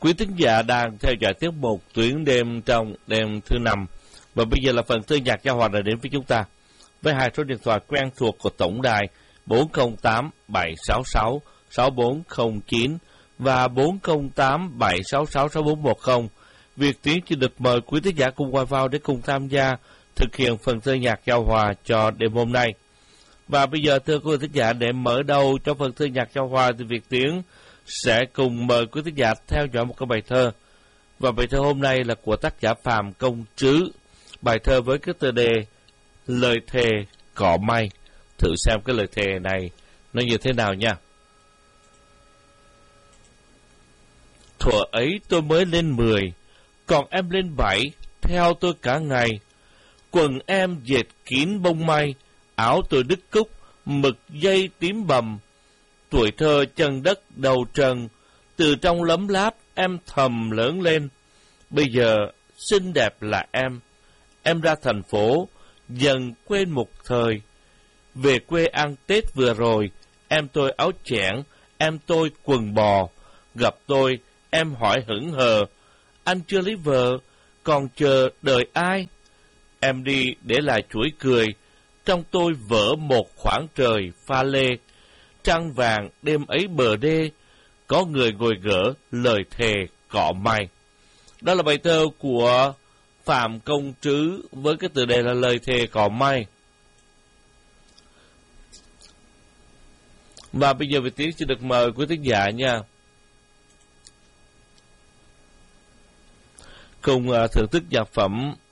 Quý thính giả đang theo dõi tiết mục Tuyến Đêm trong đêm thứ 5. Và bây giờ là phần thư nhạc giao hòa đã đến với chúng ta. Với hai số điện thoại quen thuộc của tổng đài 408 766 6409 và 408 766 6410. Việt Tiến chỉ được mời quý thính giả cùng qua vào để cùng tham gia thực hiện phần thư nhạc giao hòa cho đêm hôm nay. Và bây giờ thưa quý thính giả, để mở đầu cho phần thư nhạc giao hòa thì Việt Tiến sẽ cùng mời quý thính giả theo dõi một cái bài thơ. Và bài thơ hôm nay là của tác giả Phạm Công Trứ. Bài thơ với cái tựa đề Lời thề cỏ may. Thử xem cái lời thề này nó như thế nào nha. Thuở ấy tôi mới lên 10, còn em lên 7, theo tôi cả ngày. Quần em dệt kín bông may, áo tôi đứt cúc, mực dây tím bầm. Tuổi thơ chân đất đầu trần, từ trong lấm láp em thầm lớn lên. Bây giờ xinh đẹp là em ra thành phố, dần quên một thời. Về quê ăn Tết vừa rồi, em tôi áo chẽn, em tôi quần bò. Gặp tôi, em hỏi hững hờ, anh chưa lấy vợ, còn chờ đợi ai? Em đi để lại chuỗi cười, trong tôi vỡ một khoảng trời pha lê. Trăng vàng đêm ấy bờ đê, có người ngồi gỡ lời thề cỏ may. Đó là bài thơ của Phạm Công Trứ với cái tựa đề là Lời thề cỏ may. Và bây giờ Việt Tiến sẽ được mời quý thính giả nha, cùng thưởng thức nhạc phẩm